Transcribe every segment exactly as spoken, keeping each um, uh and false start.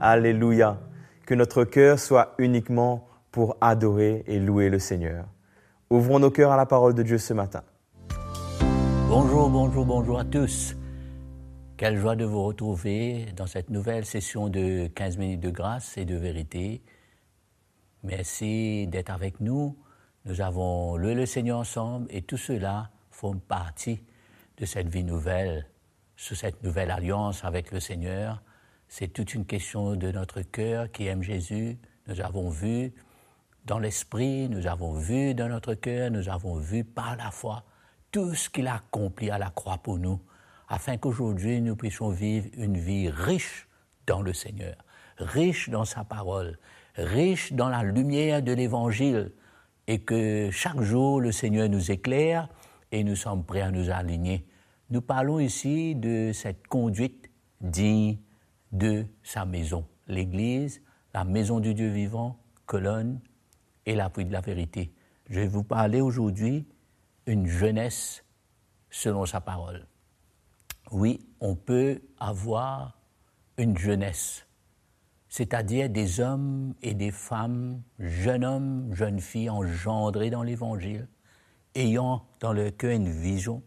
Alléluia. Que notre cœur soit uniquement pour adorer et louer le Seigneur. Ouvrons nos cœurs à la parole de Dieu ce matin. Bonjour, bonjour, bonjour à tous. Quelle joie de vous retrouver dans cette nouvelle session de quinze minutes de grâce et de vérité. Merci d'être avec nous. Nous avons loué le Seigneur ensemble et tout cela forme partie de cette vie nouvelle, sous cette nouvelle alliance avec le Seigneur. C'est toute une question de notre cœur qui aime Jésus. Nous avons vu dans l'esprit, nous avons vu dans notre cœur, nous avons vu par la foi tout ce qu'il a accompli à la croix pour nous, afin qu'aujourd'hui nous puissions vivre une vie riche dans le Seigneur, riche dans sa parole, riche dans la lumière de l'Évangile, et que chaque jour le Seigneur nous éclaire et nous sommes prêts à nous aligner. Nous parlons ici de cette conduite digne de sa maison, l'Église, la maison du Dieu vivant, colonne et l'appui de la vérité. Je vais vous parler aujourd'hui une jeunesse selon sa parole. Oui, on peut avoir une jeunesse, c'est-à-dire des hommes et des femmes, jeunes hommes, jeunes filles engendrés dans l'Évangile, ayant dans leur cœur une vision,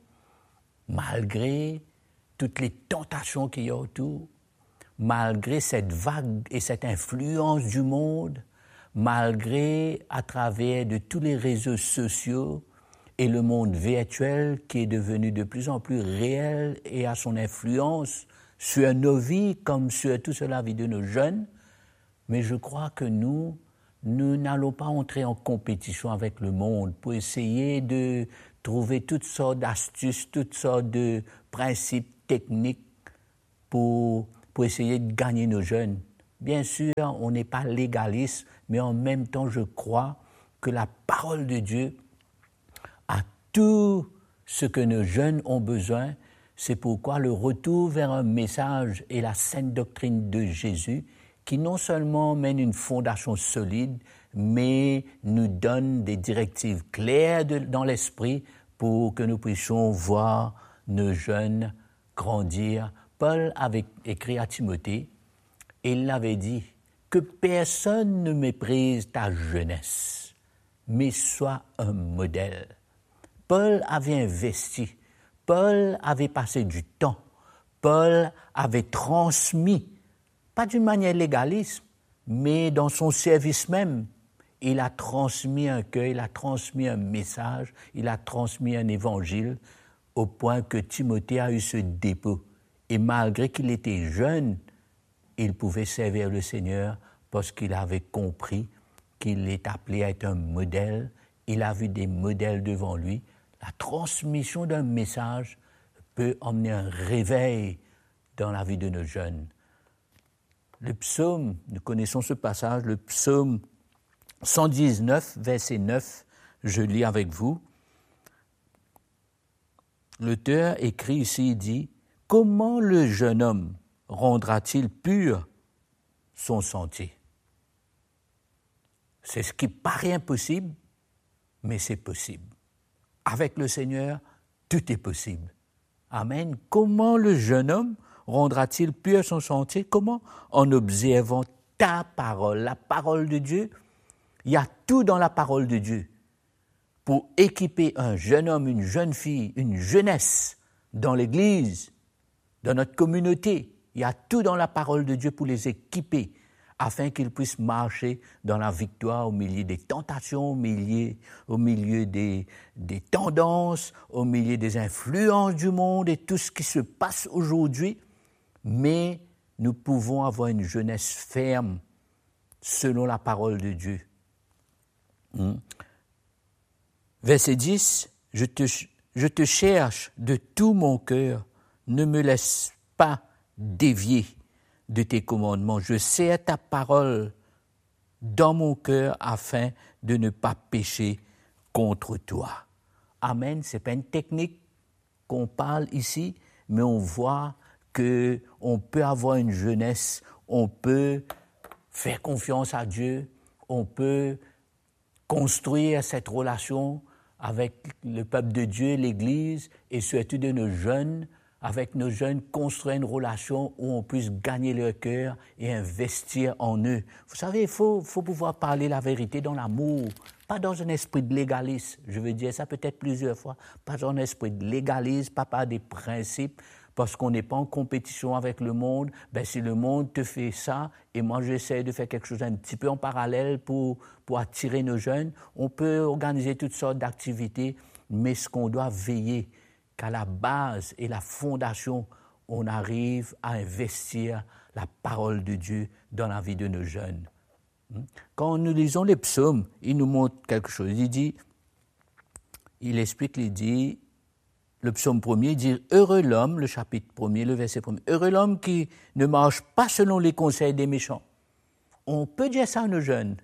malgré toutes les tentations qu'il y a autour, malgré cette vague et cette influence du monde, malgré à travers de tous les réseaux sociaux et le monde virtuel qui est devenu de plus en plus réel et a son influence sur nos vies comme sur toute la vie de nos jeunes. Mais je crois que nous, nous n'allons pas entrer en compétition avec le monde pour essayer de trouver toutes sortes d'astuces, toutes sortes de principes techniques pour, pour essayer de gagner nos jeunes. Bien sûr, on n'est pas légaliste, mais en même temps, je crois que la parole de Dieu a tout ce que nos jeunes ont besoin. C'est pourquoi le retour vers un message et la sainte doctrine de Jésus, qui non seulement mène une fondation solide, mais nous donne des directives claires de, dans l'esprit pour que nous puissions voir nos jeunes grandir. Paul avait écrit à Timothée, et il l'avait dit, que personne ne méprise ta jeunesse, mais sois un modèle. Paul avait investi, Paul avait passé du temps, Paul avait transmis, pas d'une manière légaliste, mais dans son service même, il a transmis un cœur, il a transmis un message, il a transmis un évangile, au point que Timothée a eu ce dépôt. Et malgré qu'il était jeune, il pouvait servir le Seigneur parce qu'il avait compris qu'il est appelé à être un modèle. Il a vu des modèles devant lui. La transmission d'un message peut emmener un réveil dans la vie de nos jeunes. Le psaume, nous connaissons ce passage, le psaume cent dix-neuf, verset neuf, je lis avec vous. L'auteur écrit ici, il dit, « Comment le jeune homme rendra-t-il pur son sentier ?» C'est ce qui paraît impossible, mais c'est possible. Avec le Seigneur, tout est possible. Amen. Comment le jeune homme rendra-t-il pur son sentier? Comment? En observant ta parole, la parole de Dieu. Il y a tout dans la parole de Dieu pour équiper un jeune homme, une jeune fille, une jeunesse dans l'Église, dans notre communauté. Il y a tout dans la parole de Dieu pour les équiper afin qu'ils puissent marcher dans la victoire au milieu des tentations, au milieu, au milieu des, des tendances, au milieu des influences du monde et tout ce qui se passe aujourd'hui. Mais nous pouvons avoir une jeunesse ferme selon la parole de Dieu. Hmm. Verset dix, je te, je te cherche de tout mon cœur, ne me laisse pas dévier de tes commandements. Je serre ta parole dans mon cœur afin de ne pas pécher contre toi. Amen. Ce n'est pas une technique qu'on parle ici, mais on voit qu'on peut avoir une jeunesse, on peut faire confiance à Dieu, on peut construire cette relation avec le peuple de Dieu, l'Église, et surtout de nos jeunes, avec nos jeunes, construire une relation où on puisse gagner leur cœur et investir en eux. Vous savez, il faut, faut pouvoir parler la vérité dans l'amour, pas dans un esprit de légalisme. Je veux dire ça peut-être plusieurs fois, pas dans un esprit de légalisme, pas par des principes, parce qu'on n'est pas en compétition avec le monde. Ben, si le monde te fait ça, et moi j'essaie de faire quelque chose un petit peu en parallèle pour, pour attirer nos jeunes, on peut organiser toutes sortes d'activités, mais ce qu'on doit veiller, qu'à la base et la fondation, on arrive à investir la parole de Dieu dans la vie de nos jeunes. Quand nous lisons les psaumes, il nous montre quelque chose. Il dit, il explique, il dit, le psaume premier, il dit, heureux l'homme, le chapitre premier, le verset premier, heureux l'homme qui ne marche pas selon les conseils des méchants. On peut dire ça à nos jeunes.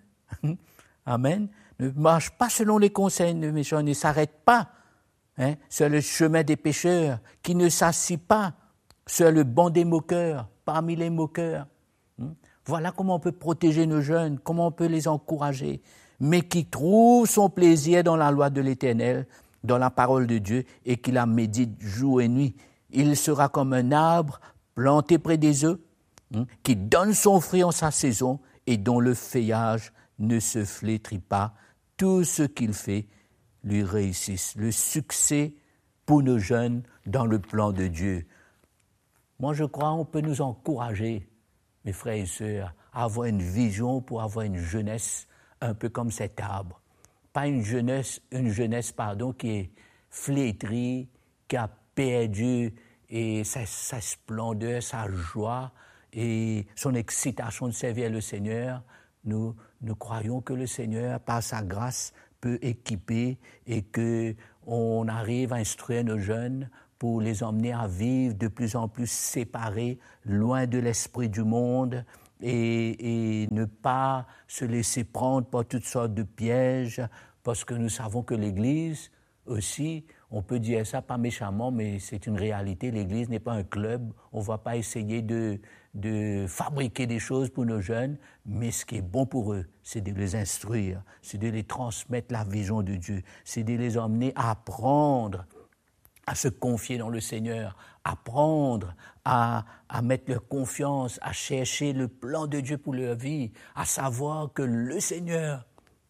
Amen. Ne marche pas selon les conseils des méchants, ne s'arrête pas Hein, sur le chemin des pécheurs, qui ne s'assit pas sur le banc des moqueurs, parmi les moqueurs. Hein? Voilà comment on peut protéger nos jeunes, comment on peut les encourager, mais qui trouve son plaisir dans la loi de l'Éternel, dans la parole de Dieu, et qui la médite jour et nuit. Il sera comme un arbre planté près des eaux, hein, qui donne son fruit en sa saison, et dont le feuillage ne se flétrit pas. Tout ce qu'il fait lui réussissent. Le succès pour nos jeunes dans le plan de Dieu. Moi, je crois qu'on peut nous encourager, mes frères et sœurs, à avoir une vision pour avoir une jeunesse un peu comme cet arbre. Pas une jeunesse, une jeunesse pardon, qui est flétrie, qui a perdu et sa, sa splendeur, sa joie et son excitation de servir le Seigneur. Nous, nous croyons que le Seigneur, par sa grâce, peut équiper et qu'on arrive à instruire nos jeunes pour les emmener à vivre de plus en plus séparés, loin de l'esprit du monde et, et ne pas se laisser prendre par toutes sortes de pièges, parce que nous savons que l'Église aussi, on peut dire ça pas méchamment, mais c'est une réalité, l'Église n'est pas un club, on ne va pas essayer de, de fabriquer des choses pour nos jeunes, mais ce qui est bon pour eux, c'est de les instruire, c'est de les transmettre la vision de Dieu, c'est de les emmener à apprendre à se confier dans le Seigneur, apprendre à, à mettre leur confiance, à chercher le plan de Dieu pour leur vie, à savoir que le Seigneur,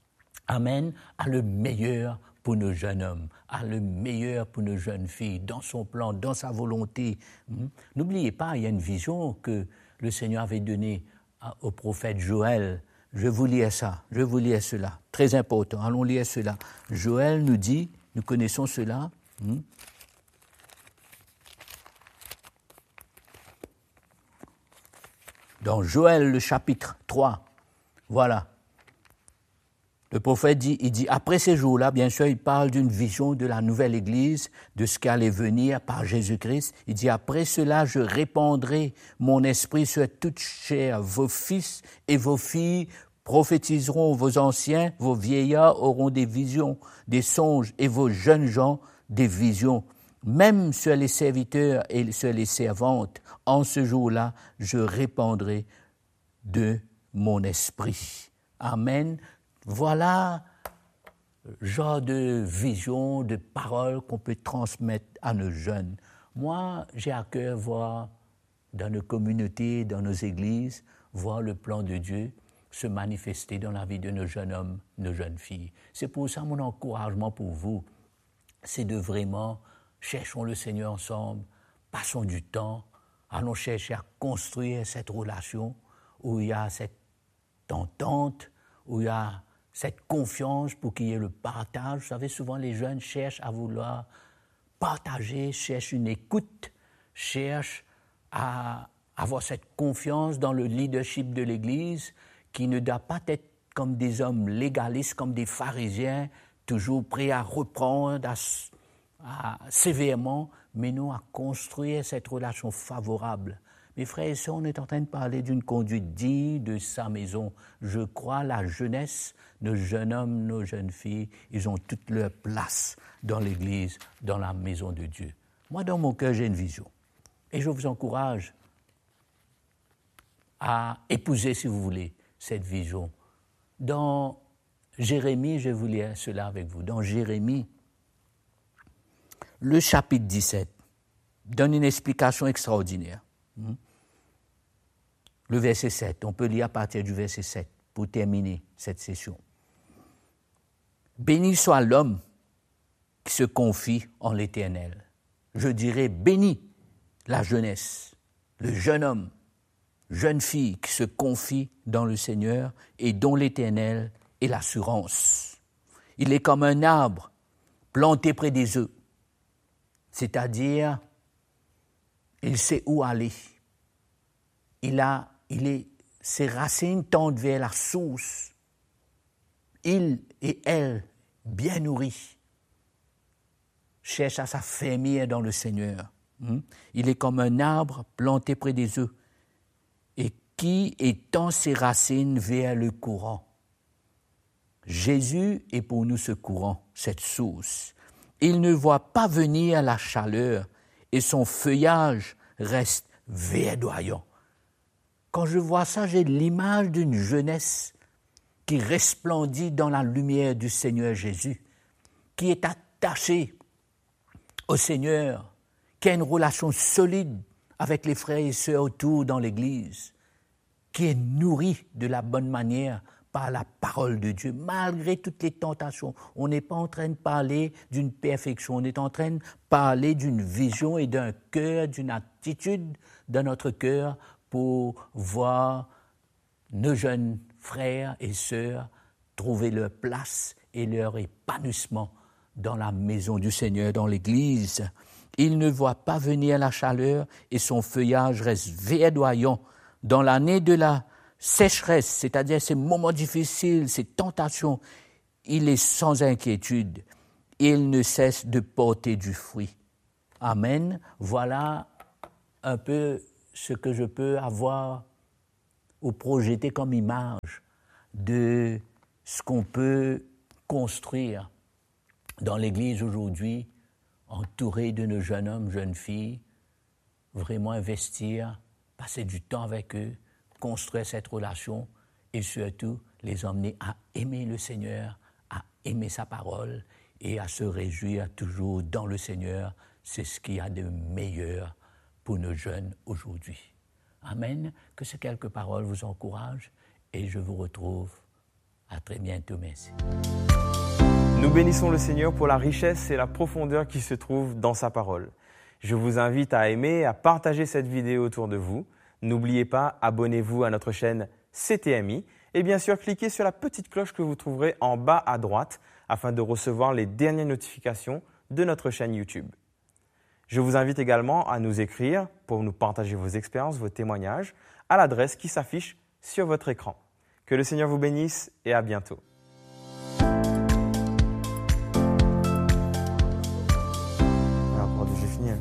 Amen, a le meilleur pour nos jeunes hommes, a le meilleur pour nos jeunes filles, dans son plan, dans sa volonté. N'oubliez pas, il y a une vision que le Seigneur avait donnée au prophète Joël. Je vous lis ça, je vous lis cela, très important, allons lire cela. Joël nous dit, nous connaissons cela, hmm? Dans Joël, le chapitre trois, voilà. Le prophète dit, il dit, après ces jours-là, bien sûr, il parle d'une vision de la nouvelle Église, de ce qui allait venir par Jésus-Christ. Il dit, après cela, je répandrai mon esprit sur toute chair. Vos fils et vos filles prophétiseront, vos anciens, vos vieillards auront des visions, des songes, et vos jeunes gens des visions. Même sur les serviteurs et sur les servantes, en ce jour-là, je répandrai de mon esprit. Amen. Voilà le genre de vision, de parole qu'on peut transmettre à nos jeunes. Moi, j'ai à cœur voir dans nos communautés, dans nos églises, voir le plan de Dieu se manifester dans la vie de nos jeunes hommes, nos jeunes filles. C'est pour ça mon encouragement pour vous, c'est de vraiment, cherchons le Seigneur ensemble, passons du temps, allons chercher à construire cette relation où il y a cette entente, où il y a cette confiance pour qu'il y ait le partage. Vous savez, souvent les jeunes cherchent à vouloir partager, cherchent une écoute, cherchent à avoir cette confiance dans le leadership de l'Église qui ne doit pas être comme des hommes légalistes, comme des pharisiens, toujours prêts à reprendre à, à, sévèrement, mais non à construire cette relation favorable. Mes frères et sœurs, on est en train de parler d'une conduite digne de sa maison. Je crois la jeunesse, nos jeunes hommes, nos jeunes filles, ils ont toute leur place dans l'Église, dans la maison de Dieu. Moi, dans mon cœur, j'ai une vision. Et je vous encourage à épouser, si vous voulez, cette vision. Dans Jérémie, je vais vous lire cela avec vous. Dans Jérémie, le chapitre dix-sept, donne une explication extraordinaire. Le verset sept, on peut lire à partir du verset sept pour terminer cette session. Béni soit l'homme qui se confie en l'Éternel. Je dirais béni la jeunesse, le jeune homme, jeune fille qui se confie dans le Seigneur et dont l'Éternel est l'assurance. Il est comme un arbre planté près des eaux, c'est-à-dire il sait où aller. Il a, il est, ses racines tendent vers la source. Il et elle, bien nourris, cherchent à s'affermir dans le Seigneur. Il est comme un arbre planté près des eaux et qui étend ses racines vers le courant. Jésus est pour nous ce courant, cette source. Il ne voit pas venir la chaleur et son feuillage reste verdoyant. Quand je vois ça, j'ai l'image d'une jeunesse qui resplendit dans la lumière du Seigneur Jésus, qui est attachée au Seigneur, qui a une relation solide avec les frères et sœurs autour dans l'Église, qui est nourrie de la bonne manière par la parole de Dieu, malgré toutes les tentations. On n'est pas en train de parler d'une perfection, on est en train de parler d'une vision et d'un cœur, d'une attitude dans notre cœur pour voir nos jeunes frères et sœurs trouver leur place et leur épanouissement dans la maison du Seigneur, dans l'Église. Il ne voit pas venir la chaleur et son feuillage reste verdoyant. Dans l'année de la sécheresse, c'est-à-dire ces moments difficiles, ces tentations, il est sans inquiétude. Il ne cesse de porter du fruit. Amen. Voilà un peu ce que je peux avoir ou projeter comme image de ce qu'on peut construire dans l'Église aujourd'hui, entouré de nos jeunes hommes, jeunes filles, vraiment investir, passer du temps avec eux, construire cette relation et surtout les emmener à aimer le Seigneur, à aimer sa parole et à se réjouir toujours dans le Seigneur. C'est ce qu'il y a de meilleur pour nos jeunes aujourd'hui. Amen. Que ces quelques paroles vous encouragent et je vous retrouve à très bientôt. Merci. Nous bénissons le Seigneur pour la richesse et la profondeur qui se trouvent dans sa parole. Je vous invite à aimer et à partager cette vidéo autour de vous. N'oubliez pas, abonnez-vous à notre chaîne C T M I et bien sûr, cliquez sur la petite cloche que vous trouverez en bas à droite afin de recevoir les dernières notifications de notre chaîne YouTube. Je vous invite également à nous écrire pour nous partager vos expériences, vos témoignages à l'adresse qui s'affiche sur votre écran. Que le Seigneur vous bénisse et à bientôt. Alors, j'ai fini.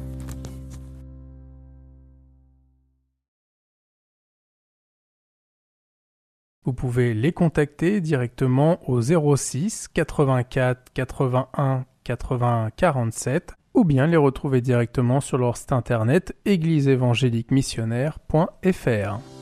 Vous pouvez les contacter directement au zéro six quatre-vingt-quatre quatre-vingt-un quatre-vingts quarante-sept ou bien les retrouver directement sur leur site internet église évangélique missionnaire point f r.